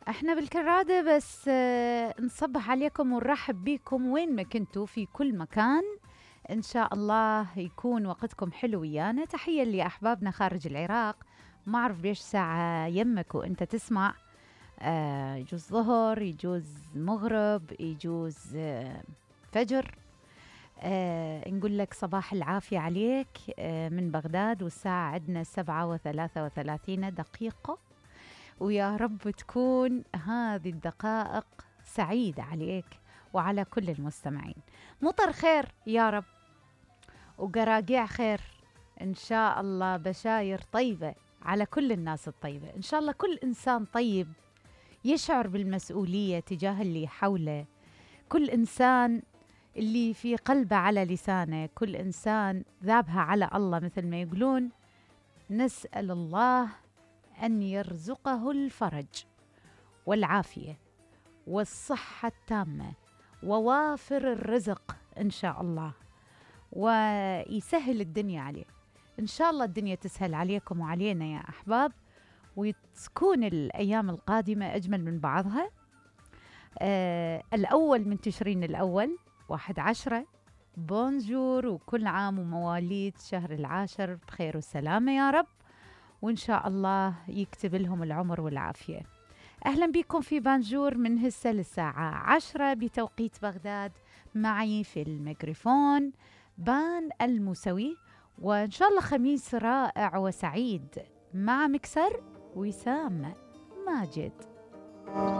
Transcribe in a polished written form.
احنا بالكرادة بس نصبح عليكم ونرحب بيكم وين ما كنتوا في كل مكان. ان شاء الله يكون وقتكم حلو ويانا. تحية لأحبابنا خارج العراق. ما أعرف بيش ساعة يمك وانت تسمع. يجوز ظهر، يجوز مغرب، يجوز فجر. نقول لك صباح العافية عليك من بغداد، والساعة عندنا 7:33 ويا رب تكون هذه الدقائق سعيدة عليك وعلى كل المستمعين. مطر خير يا رب، وقراقيع خير إن شاء الله، بشاير طيبة على كل الناس الطيبة. إن شاء الله كل إنسان طيب يشعر بالمسؤولية تجاه اللي حوله، كل إنسان اللي في قلبه على لسانه، كل إنسان ذابها على الله مثل ما يقولون. نسأل الله أن يرزقه الفرج والعافية والصحة التامة ووافر الرزق إن شاء الله، ويسهل الدنيا عليه. إن شاء الله الدنيا تسهل عليكم وعلينا يا أحباب، وتكون الأيام القادمة أجمل من بعضها. الأول من تشرين الأول 11 بونجور، وكل عام ومواليد شهر العاشر بخير وسلامة يا رب، وإن شاء الله يكتب لهم العمر والعافية. أهلا بكم في بانجور من هسه للساعة 10 بتوقيت بغداد. معي في الميكروفون بان الموسوي، وإن شاء الله خميس رائع وسعيد مع مكسر وسام ماجد.